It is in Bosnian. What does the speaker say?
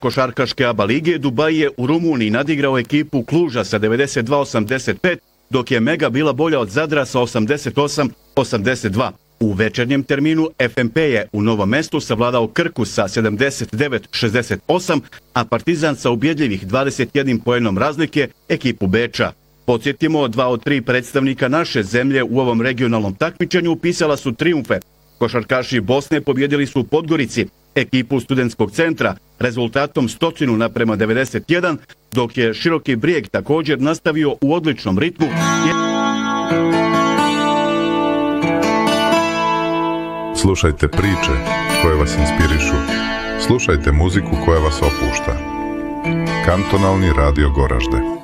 košarkaške ABA lige Dubai je u Rumuniji nadigrao ekipu Kluža sa 92-85, dok je Mega bila bolja od Zadra sa 88-82. U večernjem terminu FNP je u Novom Mestu savladao Krku sa 79-68, a Partizan sa ubjedljivih 21 poenom razlike ekipu Beča. Podsjetimo, 2 od 3 predstavnika naše zemlje u ovom regionalnom takmičenju upisala su trijumfe. Košarkaši Bosne pobjedili su u Podgorici ekipu Studentskog centra rezultatom 100:91, dok je Široki Brijeg također nastavio u odličnom ritmu. Slušajte priče koje vas inspirišu. Slušajte muziku koja vas opušta. Kantonalni radio Goražde.